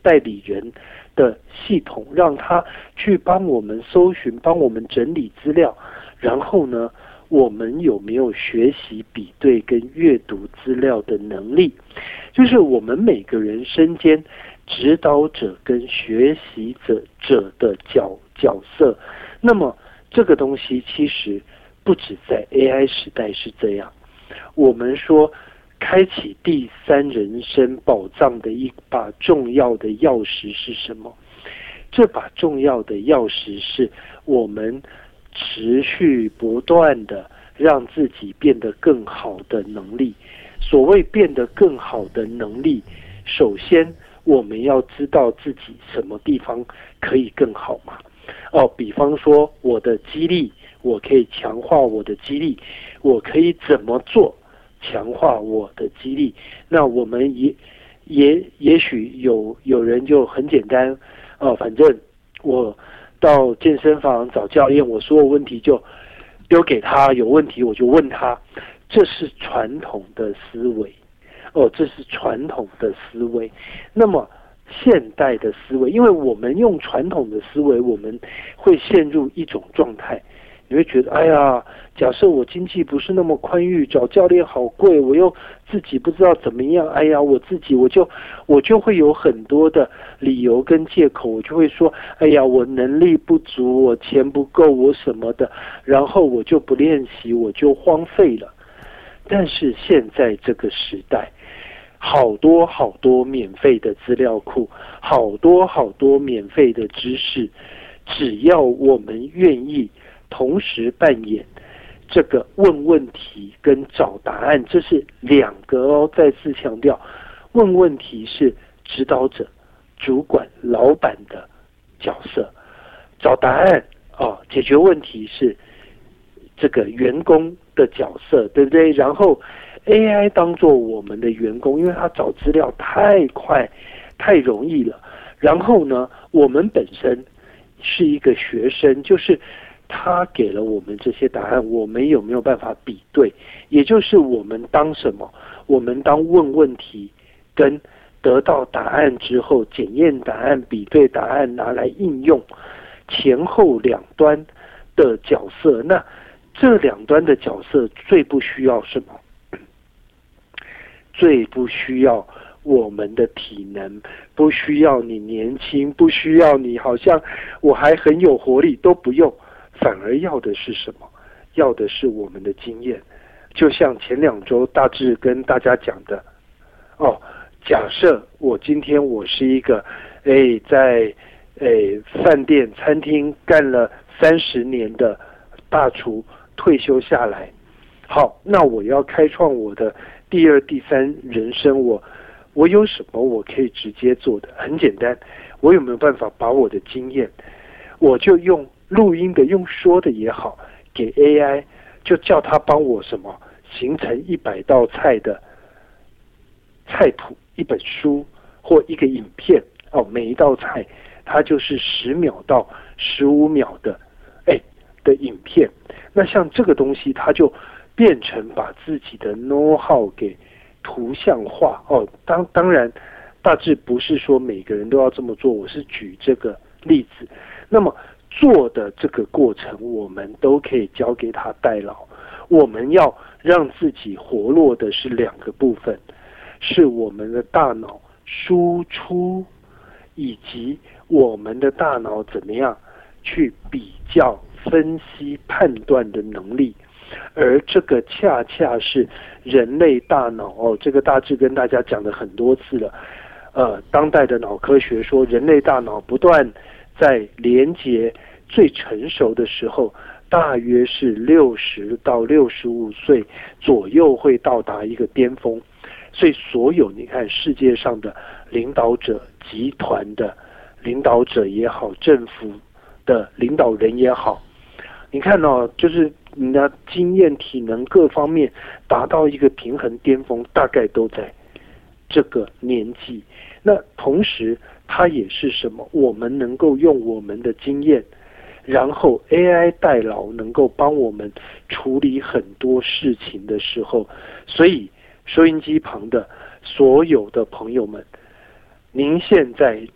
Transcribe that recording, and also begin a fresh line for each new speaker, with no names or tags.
代理人的系统，让他去帮我们搜寻，帮我们整理资料，然后呢，我们有没有学习、比对跟阅读资料的能力？就是我们每个人身兼指导者跟学习者的角色。那么这个东西其实不止在 AI 时代是这样。我们说开启第三人生宝藏的一把重要的钥匙是什么？这把重要的钥匙是我们持续不断的让自己变得更好的能力。所谓变得更好的能力，首先我们要知道自己什么地方可以更好嘛。比方说我的肌力，我可以强化我的肌力，我可以怎么做强化我的肌力？那我们也许有人就很简单，反正我到健身房找教练，我所有问题就丢给他，有问题我就问他。这是传统的思维，这是传统的思维。那么现代的思维，因为我们用传统的思维，我们会陷入一种状态，你会觉得，哎呀，假设我经济不是那么宽裕，找教练好贵，我又自己不知道怎么样，哎呀，我就会有很多的理由跟借口，我就会说，哎呀，我能力不足，我钱不够，我什么的，然后我就不练习，我就荒废了。但是现在这个时代，好多好多免费的资料库，好多好多免费的知识，只要我们愿意同时扮演这个问问题跟找答案，这是两个哦。再次强调，问问题是指导者、主管、老板的角色，找答案解决问题是这个员工的角色，对不对？然后 AI 当做我们的员工，因为他找资料太快、太容易了。然后呢，我们本身是一个学生，就是他给了我们这些答案，我们有没有办法比对？也就是我们当什么？我们当问问题跟得到答案之后，检验答案、比对答案，拿来应用，前后两端的角色。那这两端的角色最不需要什么？最不需要我们的体能，不需要你年轻，不需要你好像我还很有活力，都不用，反而要的是什么？要的是我们的经验。就像前2周大致跟大家讲的，假设今天我是一个在饭店餐厅干了30年的大厨，退休下来，好，那我要开创我的第2、第3人生，我有什么我可以直接做的？很简单，我有没有办法把我的经验，我就用录音的、用说的也好，给 AI， 就叫他帮我什么形成100道菜的菜谱，一本书或一个影片，每一道菜它就是10秒到15秒的影片。那像这个东西，它就变成把自己的 know how 给图像化。当然大致不是说每个人都要这么做，我是举这个例子。那么做的这个过程，我们都可以交给他代劳。我们要让自己活络的是2个部分，是我们的大脑输出，以及我们的大脑怎么样去比较、分析、判断的能力。而这个恰恰是人类大脑这个大致跟大家讲了很多次了。当代的脑科学说，人类大脑不断在连结最成熟的时候，大约是60到65岁左右会到达一个巅峰。所以所有你看世界上的领导者、集团的领导者也好，政府的领导人也好，你看就是你的经验、体能各方面达到一个平衡巅峰，大概都在这个年纪。那同时它也是什么？我们能够用我们的经验，然后 AI 代劳能够帮我们处理很多事情的时候，所以收音机旁的所有的朋友们，您现在